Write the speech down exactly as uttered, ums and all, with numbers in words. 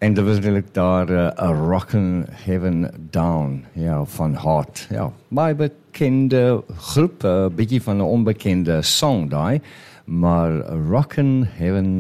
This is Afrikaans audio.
En dit was natuurlijk daar uh, A Rockin' Heaven Down, ja, van Heart. Ja, baie bekende groep, 'n uh, bietjie van 'n onbekende song daai, maar Rockin' Heaven